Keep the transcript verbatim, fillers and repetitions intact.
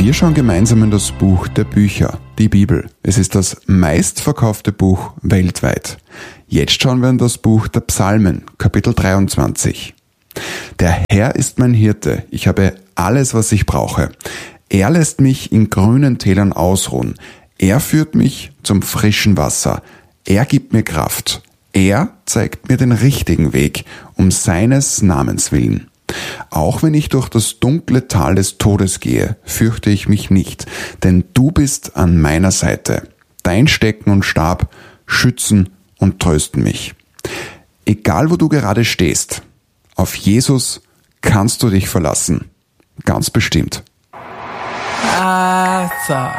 Wir schauen gemeinsam in das Buch der Bücher, die Bibel. Es ist das meistverkaufte Buch weltweit. Jetzt schauen wir in das Buch der Psalmen, Kapitel dreiundzwanzig. Der Herr ist mein Hirte, ich habe alles, was ich brauche. Er lässt mich in grünen Tälern ausruhen. Er führt mich zum frischen Wasser. Er gibt mir Kraft. Er zeigt mir den richtigen Weg, um seines Namens willen. Auch wenn ich durch das dunkle Tal des Todes gehe, fürchte ich mich nicht, denn du bist an meiner Seite. Dein Stecken und Stab schützen und trösten mich. Egal wo du gerade stehst, auf Jesus kannst du dich verlassen. Ganz bestimmt. I thought